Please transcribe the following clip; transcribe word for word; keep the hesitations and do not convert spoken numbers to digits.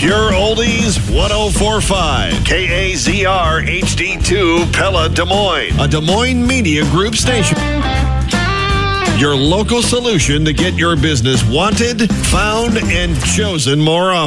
Pure Oldies ten forty-five. K A Z R H D two Pella, Des Moines. A Des Moines Media Group station. Your local solution to get your business wanted, found, and chosen more often.